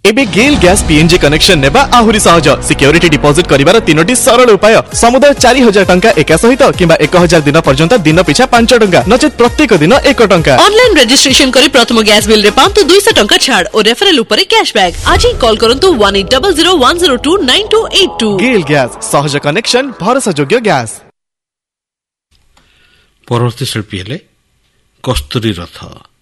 एबे गेल gas PNG connection नेबा आहुरी सहज। सिक्योरिटी डिपॉजिट करिवार 3टी सरल उपाय। समुदाय 4000 टंका एका सहित किंबा 1000 दिन पर्यंत दिन पिछा 5 टंका नचेत प्रत्येक दिन 1 टंका। ऑनलाइन रजिस्ट्रेशन करी प्रथम गैस बिल रे पांतु 200 टंका छाड़ और रेफरल ऊपर कैशबैक। आज ही कॉल करंतु 180010298282। गेल गैस सहज कनेक्शन भरोसायोग्य गैस। परवर्ती शिल्पी हेले कस्तूरी रथ।